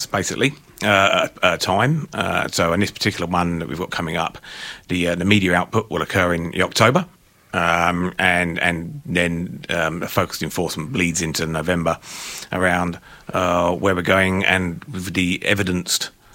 basically, time. So in this particular one that we've got coming up, the media output will occur in October. And then focused enforcement bleeds into November around where we're going and with the evidenced